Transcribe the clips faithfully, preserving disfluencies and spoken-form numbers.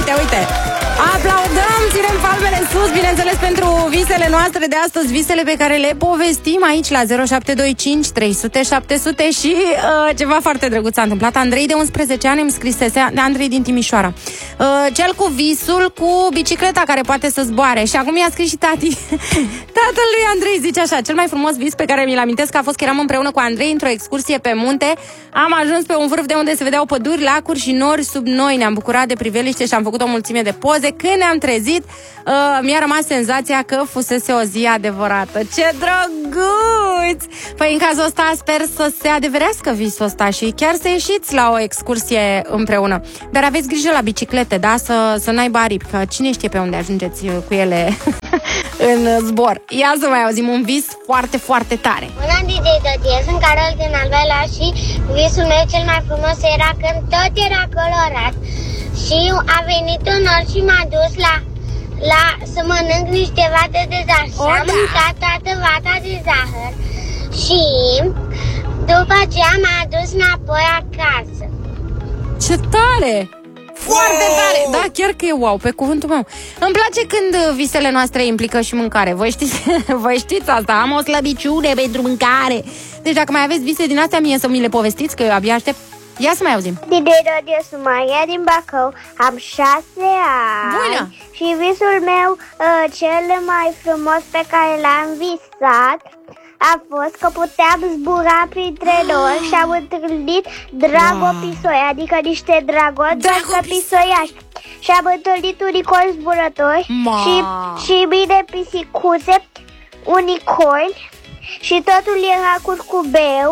uite, uite. Aplaudăm, ținem palmele sus, bineînțeles, pentru visele noastre de astăzi, visele pe care le povestim aici la zero șapte doi cinci trei sute șapte sute și uh, ceva foarte drăguț s-a întâmplat. Andrei de unsprezece ani îmi scrisese, de Andrei din Timișoara, uh, cel cu visul cu bicicleta care poate să zboare, și acum i-a scris și tati. Tatăl lui Andrei zice așa: cel mai frumos vis pe care mi-l amintesc a fost că eram împreună cu Andrei într-o excursie pe munte. Am ajuns pe un vârf de unde se vedeau păduri, lacuri și nori sub noi. Ne-am bucurat de priveliște și am făcut o mulțime de poze. Când ne-am trezit, uh, mi-a rămas senzația că fusese o zi adevărată. Ce drăguț! Păi în cazul ăsta sper să se adeverească visul ăsta și chiar să ieșiți la o excursie împreună. Dar aveți grijă la biciclete, da? Să, să n-aibă aripi, că cine știe pe unde ajungeți cu ele în zbor. Ia să mai auzim un vis foarte, foarte tare. Bună, D J Dodie, sunt Carol din Albeila și visul meu cel mai frumos era când tot era colorat. Și a venit un or și m-a dus la, la să mănânc niște vate de zahăr. Și am mâncat toată vata de zahăr. Și după aceea m-a dus înapoi acasă. Ce tare! Foarte tare! Da, chiar că e wow, pe cuvântul meu. Îmi place când visele noastre implică și mâncare. Voi știți, voi știți asta, am o slăbiciune pentru mâncare. Deci dacă mai aveți vise din astea, mie să mi le povestiți, că eu abia aștept. Ia să mai auzim. D J Dodie, sunt Maria din Bacău, am șase ani. Bună! Și visul meu uh, cel mai frumos pe care l-am visat a fost că puteam zbura printre nori și am întâlnit dragopisoi, wow. adică niște dragoni pisoiași. Și am întâlnit unicorni zburători și, și mine pisicuțe, unicorni, și totul era curcubeu.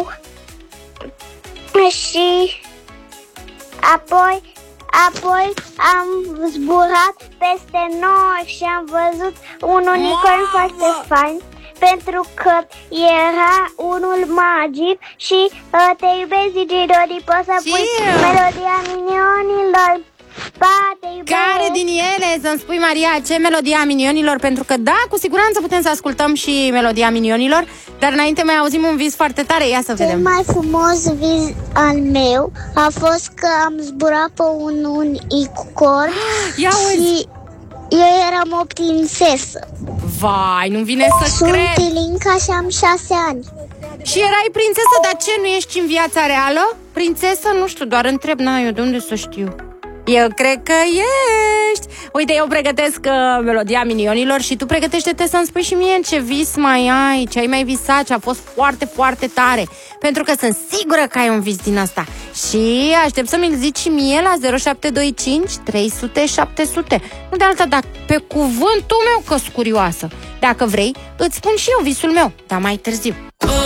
Și apoi, apoi am zburat peste nori și am văzut un unicorn wow, foarte wow. fain, pentru că era unul magic. Și uh, te iubesc, D J Dodie, poți să pui melodia minionilor. Pa, te iubesc. Care din ele să-mi spui, Maria, ce melodia minionilor? Pentru că da, cu siguranță putem să ascultăm și melodia minionilor. Dar înainte mai auzim un vis foarte tare. Ia să Cel vedem. Cel mai frumos vis al meu a fost că am zburat pe un unicorn. Ia și uzi. eu eram o prințesă. Vai, nu vine să Sunt cred. Sunt Ilinca și am șase ani. Și erai prințesă, dar ce, nu ești în viața reală? Prințesă? Nu știu, doar întreb, na, eu de unde să știu? Eu cred că ești. Uite, eu pregătesc uh, melodia minionilor și tu pregătește-te să-mi spui și mie ce vis mai ai, ce ai mai visat, ce a fost foarte, foarte tare. Pentru că sunt sigură că ai un vis din asta. Și aștept să mi-l zici și mie la zero șapte doi cinci trei sute șapte sute. Nu de alta, dar pe cuvântul meu că-s curioasă. Dacă vrei, îți spun și eu visul meu, dar mai târziu.